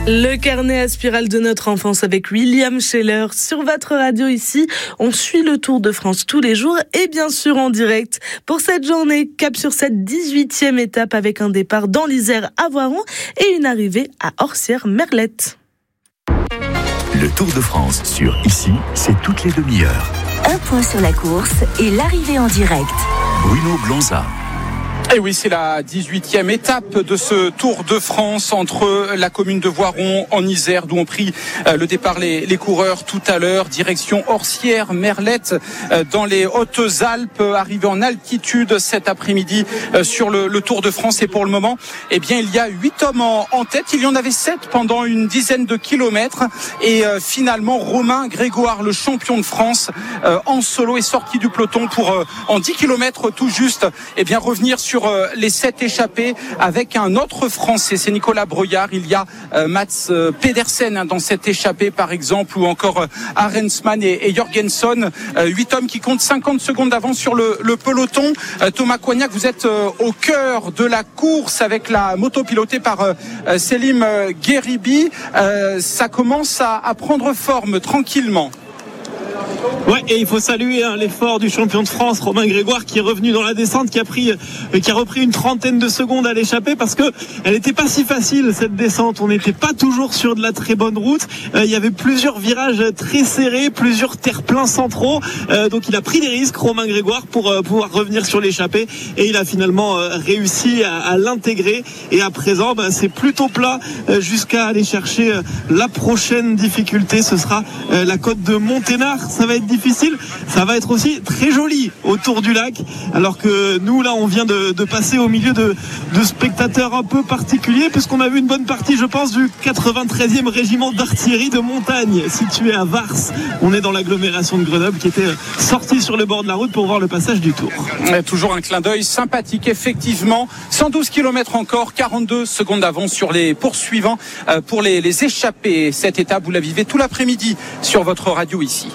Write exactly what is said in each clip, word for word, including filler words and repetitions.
Le carnet à spirale de notre enfance avec William Scheller sur votre radio ici. On suit le Tour de France tous les jours et bien sûr en direct. Pour cette journée, cap sur cette dix-huitième étape avec un départ dans l'Isère à Voiron et une arrivée à Orsières-Merlette. Le Tour de France sur Ici, c'est toutes les demi-heures. Un point sur la course et l'arrivée en direct. Bruno Blanza. Et oui, c'est la dix-huitième étape de ce Tour de France entre la commune de Voiron en Isère, d'où ont pris le départ les, les coureurs tout à l'heure, direction Orsières-Merlette dans les Hautes-Alpes, arrivé en altitude cet après-midi sur le, le Tour de France. Et pour le moment, eh bien, il y a huit hommes en, en tête. Il y en avait sept pendant une dizaine de kilomètres. Et euh, finalement, Romain Grégoire, le champion de France, euh, en solo, est sorti du peloton pour euh, en dix kilomètres tout juste, eh bien, revenir sur les sept échappés avec un autre Français, c'est Nicolas Breuillard. Il y a euh, Mats euh, Pedersen hein, dans cette échappée par exemple, ou encore euh, Arensman et, et Jorgensen, euh, huit hommes qui comptent cinquante secondes d'avance sur le, le peloton. euh, Thomas Coignac, vous êtes euh, au cœur de la course avec la moto pilotée par euh, Selim euh, Gueribi. euh, ça commence à, à prendre forme tranquillement. Ouais, et il faut saluer hein, l'effort du champion de France, Romain Grégoire, qui est revenu dans la descente, qui a pris, euh, qui a repris une trentaine de secondes à l'échapper parce que elle n'était pas si facile cette descente. On n'était pas toujours sur de la très bonne route. Euh, il y avait plusieurs virages très serrés, plusieurs terre-pleins centraux. Euh, donc il a pris des risques, Romain Grégoire, pour euh, pouvoir revenir sur l'échappée, et il a finalement euh, réussi à, à l'intégrer. Et à présent, ben, c'est plutôt plat euh, jusqu'à aller chercher euh, la prochaine difficulté. Ce sera euh, la côte de Monténard. Ça va être difficile, ça va être aussi très joli autour du lac, alors que nous là on vient de, de passer au milieu de, de spectateurs un peu particuliers, puisqu'on a vu une bonne partie, je pense, du quatre-vingt-treizième régiment d'artillerie de montagne situé à Vars. On est dans l'agglomération de Grenoble, qui était sorti sur le bord de la route pour voir le passage du Tour. Ouais, toujours un clin d'œil sympathique, effectivement. cent douze kilomètres encore, quarante-deux secondes d'avance sur les poursuivants euh, pour les, les échappés. Cette étape, vous la vivez tout l'après-midi sur votre radio ici.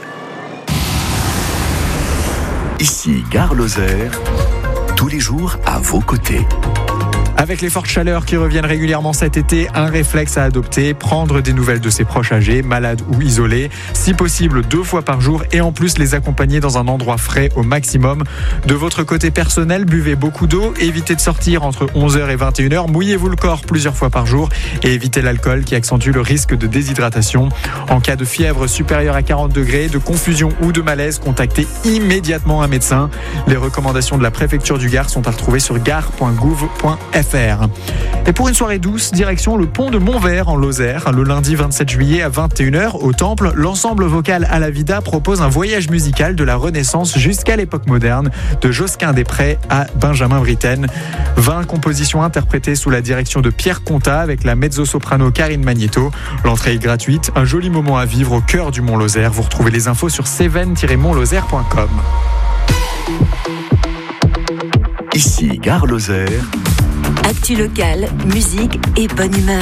Ici, Gare Lozère, tous les jours à vos côtés. Avec les fortes chaleurs qui reviennent régulièrement cet été, un réflexe à adopter, prendre des nouvelles de ses proches âgés, malades ou isolés, si possible deux fois par jour, et en plus les accompagner dans un endroit frais au maximum. De votre côté personnel, buvez beaucoup d'eau, évitez de sortir entre onze heures et vingt et une heures, mouillez-vous le corps plusieurs fois par jour et évitez l'alcool qui accentue le risque de déshydratation. En cas de fièvre supérieure à quarante degrés, de confusion ou de malaise, contactez immédiatement un médecin. Les recommandations de la préfecture du Gard sont à retrouver sur gare point gouv point f r. Et pour une soirée douce, direction le pont de Montvert en Lozère. Le lundi vingt-sept juillet à vingt et une heures, au Temple, l'ensemble vocal à la Vida propose un voyage musical de la Renaissance jusqu'à l'époque moderne, de Josquin des Prés à Benjamin Britten. vingt compositions interprétées sous la direction de Pierre Contat avec la mezzo-soprano Karine Magneto. L'entrée est gratuite, un joli moment à vivre au cœur du Mont-Lozère. Vous retrouvez les infos sur cévennes tiret mont lozère point com. Ici, Gare Lozère. Actu locale, musique et bonne humeur.